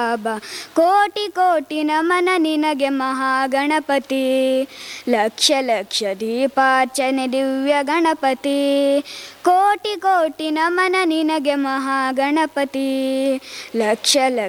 ಬಾಬಾ. ಕೋಟಿ ಕೋಟಿ ನಮನ ನಿನಗೆ ಮಹಾಗಣಪತಿ, ಲಕ್ಷ ಲಕ್ಷ ದೀಪಾರ್ಚನೆ ದಿವ್ಯ ಗಣಪತಿ. ಕೋಟಿ ಕೋಟಿ ನಮನ ನಿನಗೆ ಮಹಾಗಣಪತಿ, ಲಕ್ಷ ಲಕ್ಷ